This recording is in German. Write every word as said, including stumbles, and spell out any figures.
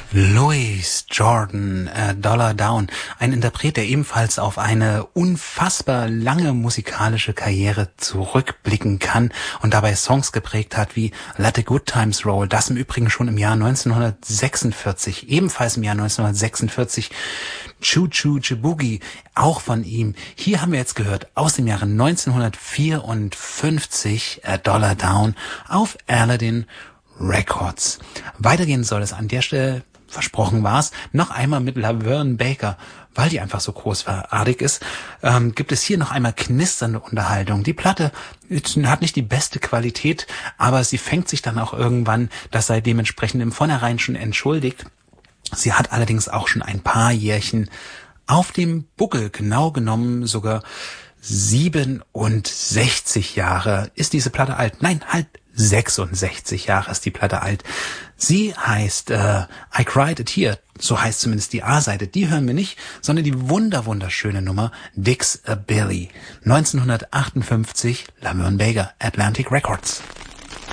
Louis Jordan, äh, Dollar Down, ein Interpret, der ebenfalls auf eine unfassbar lange musikalische Karriere zurückblicken kann und dabei Songs geprägt hat wie Let the Good Times Roll, das im Übrigen schon im Jahr neunzehnhundertsechsundvierzig, ebenfalls im Jahr neunzehnhundertsechsundvierzig, Choo Choo Boogie, auch von ihm. Hier haben wir jetzt gehört aus dem Jahre neunzehnhundertvierundfünfzig, äh, Dollar Down auf Aladdin Records. Weitergehen soll es an der Stelle, versprochen war's, noch einmal mit Laverne Baker, weil die einfach so großartig ist, ähm, gibt es hier noch einmal knisternde Unterhaltung. Die Platte hat nicht die beste Qualität, aber sie fängt sich dann auch irgendwann, das sei dementsprechend im Vornherein schon entschuldigt. Sie hat allerdings auch schon ein paar Jährchen auf dem Buckel, genau genommen sogar siebenundsechzig Jahre ist diese Platte alt. Nein, halt sechsundsechzig Jahre ist die Platte alt. Sie heißt äh, I Cried a Tear, so heißt zumindest die A-Seite. Die hören wir nicht, sondern die wunder wunderschöne Nummer Dix a Billy. neunzehnhundertachtundfünfzig, Laverne Baker, Atlantic Records.